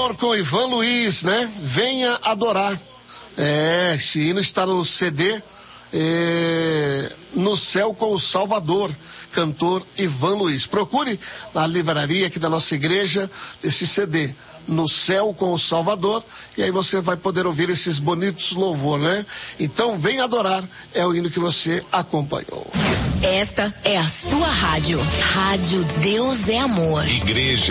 Amor com Ivan Luiz, né? Venha adorar. Esse hino está no CD No Céu com o Salvador, cantor Ivan Luiz. Procure na livraria aqui da nossa igreja esse CD, No Céu com o Salvador, e aí você vai poder ouvir esses bonitos louvor, né? Então vem adorar, é o hino que você acompanhou. Esta é a sua rádio. Rádio Deus é Amor. Igreja